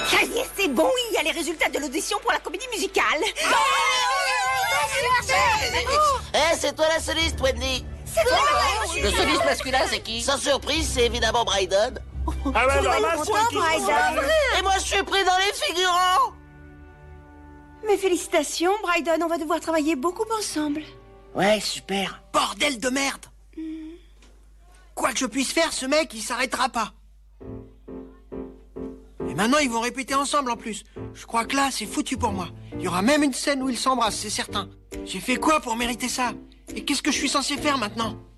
Ça y est, c'est bon, il y a les résultats de l'audition pour la comédie musicale. C'est toi la soliste, Wendy. C'est toi, Le soliste masculin, c'est qui? Sans surprise, c'est évidemment Brydon. Ah ouais, Tu vas être content, Brydon. Et moi, je suis pris dans les figurants. Mais félicitations, Brydon, on va devoir travailler beaucoup ensemble. Ouais, super. Bordel de merde. Quoi que je puisse faire, ce mec, il s'arrêtera pas. Et maintenant, ils vont répéter ensemble en plus. Je crois que là, c'est foutu pour moi. Il y aura même une scène où ils s'embrassent, c'est certain. J'ai fait quoi pour mériter ça? Et qu'est-ce que je suis censé faire maintenant?